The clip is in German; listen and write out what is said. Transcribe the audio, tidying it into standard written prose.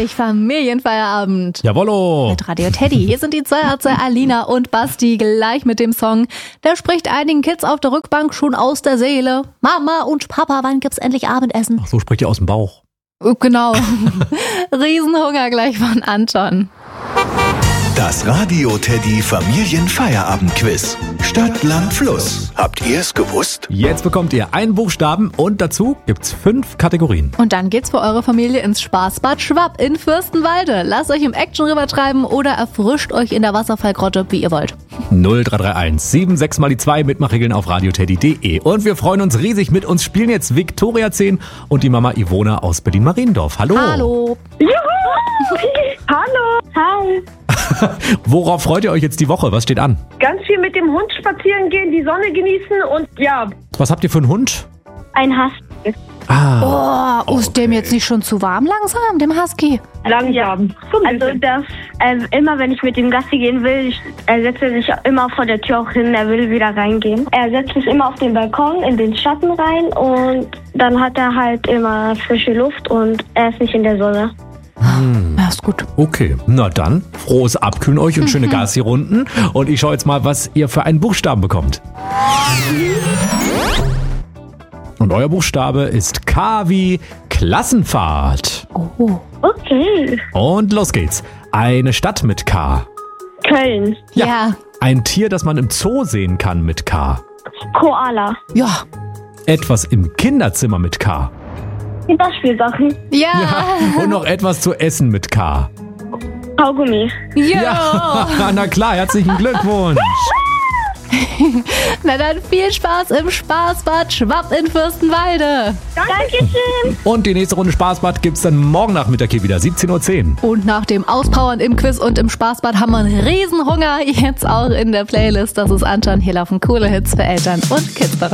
endlich Familienfeierabend. Jawollo. Mit Radio Teddy. Hier sind die zwei Ärzte Alina und Basti gleich mit dem Song. Der spricht einigen Kids auf der Rückbank schon aus der Seele. Mama und Papa, wann gibt's endlich Abendessen? Ach, so spricht ihr aus dem Bauch. Genau. Riesenhunger gleich von Anton. Das Radio Teddy Familienfeierabend-Quiz. Stadt, Land, Fluss. Habt ihr es gewusst? Jetzt bekommt ihr einen Buchstaben und dazu gibt's 5 Kategorien. Und dann geht's für eure Familie ins Spaßbad Schwapp in Fürstenwalde. Lasst euch im Action River treiben oder erfrischt euch in der Wasserfallgrotte, wie ihr wollt. 0331 76 mal die 2 Mitmachregeln auf radioteddy.de. Und wir freuen uns riesig, mit uns spielen jetzt Viktoria 10 und die Mama Ivona aus Berlin-Mariendorf. Hallo. Hallo. Juhu! Hallo! Hi! Worauf freut ihr euch jetzt die Woche? Was steht an? Ganz viel mit dem Hund spazieren gehen, die Sonne genießen und ja. Was habt ihr für einen Hund? Ein Husky. Ist dem jetzt nicht schon zu warm langsam, dem Husky? Langsam. Also immer wenn ich mit dem Gassi gehen will, setzt er sich immer vor der Tür auch hin, er will wieder reingehen. Er setzt sich immer auf den Balkon in den Schatten rein und dann hat er halt immer frische Luft und er ist nicht in der Sonne. Ja, ist gut. Okay, na dann, frohes Abkühlen euch und schöne Gassi-Runden. Und ich schaue jetzt mal, was ihr für einen Buchstaben bekommt. Und euer Buchstabe ist K wie Klassenfahrt. Oh. Okay. Und los geht's. Eine Stadt mit K. Köln. Ja. Ein Tier, das man im Zoo sehen kann mit K. Koala. Ja. Etwas im Kinderzimmer mit K. Kinderspielsachen. Ja. Und noch etwas zu essen mit K. Kaugummi. Ja. Na klar, herzlichen Glückwunsch. Na dann viel Spaß im Spaßbad Schwapp in Fürstenwalde. Dankeschön. Und die nächste Runde Spaßbad gibt's dann morgen Nachmittag hier wieder, 17:10 Uhr. Und nach dem Auspowern im Quiz und im Spaßbad haben wir einen Riesenhunger. Jetzt auch in der Playlist. Das ist Anton. Hier laufen coole Hits für Eltern und Kids bereit.